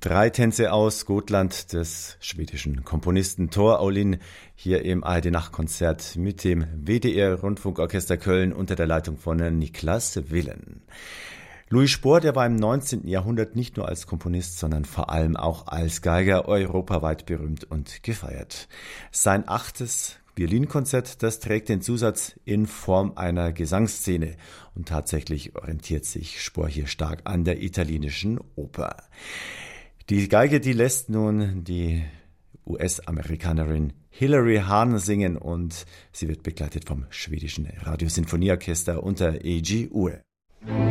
3 Tänze aus Gotland des schwedischen Komponisten Tor Aulin hier im ARD-Nachtkonzert mit dem WDR-Rundfunkorchester Köln unter der Leitung von Niklas Willen. Louis Spohr, der war im 19. Jahrhundert nicht nur als Komponist, sondern vor allem auch als Geiger europaweit berühmt und gefeiert. Sein 8. Violinkonzert, das trägt den Zusatz in Form einer Gesangsszene und tatsächlich orientiert sich Spohr hier stark an der italienischen Oper. Die Geige, die lässt nun die US-Amerikanerin Hilary Hahn singen und sie wird begleitet vom schwedischen Radiosinfonieorchester unter E.G. Ure.